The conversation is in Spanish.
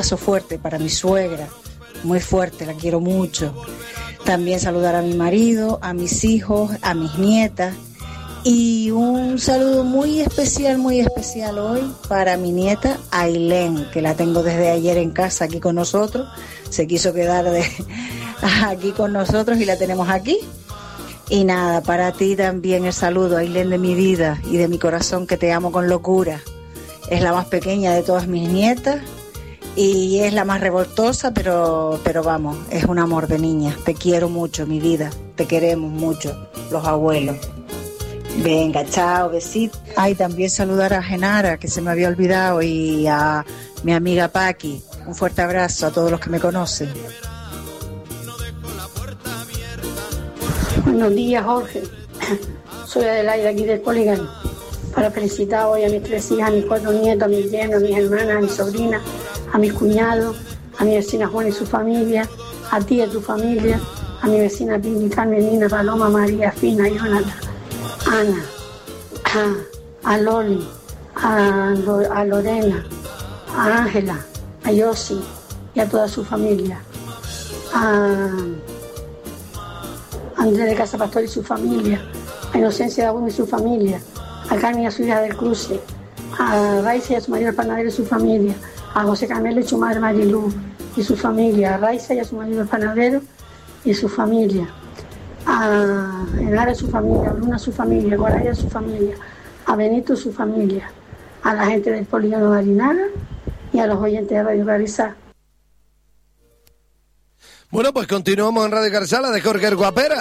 abrazo fuerte para mi suegra, muy fuerte, la quiero mucho. También saludar a mi marido, a mis hijos, a mis nietas. Y un saludo muy especial hoy para mi nieta Ailén, que la tengo desde ayer en casa aquí con nosotros. Se quiso quedar aquí con nosotros y la tenemos aquí. Y nada, para ti también el saludo, Ailén, de mi vida y de mi corazón, que te amo con locura. Es la más pequeña de todas mis nietas y es la más revoltosa, pero vamos, es un amor de niña. Te quiero mucho, mi vida, te queremos mucho, los abuelos. Venga, chao, besito. Ay, también saludar a Genara, que se me había olvidado, y a mi amiga Paqui. Un fuerte abrazo a todos los que me conocen. Buenos días, Jorge. Soy Adelaida, aquí del Poligano, para felicitar hoy a mis 3 hijas, a mis 4 nietos, a mis yernos, a mis hermanas, a mis sobrinas, a mis cuñados, a mi vecina Juana y su familia, a ti y a tu familia, a mi vecina Pili, Carmen, Nina, Paloma, María, Fina, Jonathan, Ana, a Loli, a Lorena, a Ángela, a Yossi y a toda su familia, a Andrés de Casa Pastor y su familia, a Inocencia de Agüero y su familia, a Carmen y a su hija del Cruce, a Raiza y a su marido el panadero y su familia, a José Carmelo y su madre Marilú y su familia, a Raiza y a su marido el panadero y su familia, a Enara y su familia, a Bruna su familia, a Guaraya su familia, a Benito y su familia, a la gente del Polígono de Arinara y a los oyentes de Radio Carizá. Bueno, pues continuamos en Radio Carizá, la de Jorge el Guapera.